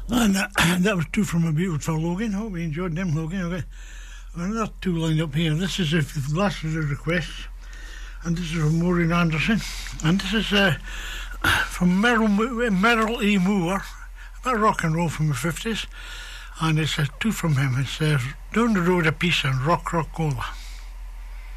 And that was two from a beautiful Logan. Hope you enjoyed them, Logan. Okay. Another two lined up here. This is the last of the requests, and this is from Maureen Anderson, and this is from Merrill E. Moore, about rock and roll from the 50s, and it's two from him. It's Down the Road of Peace and Rock Rock Over.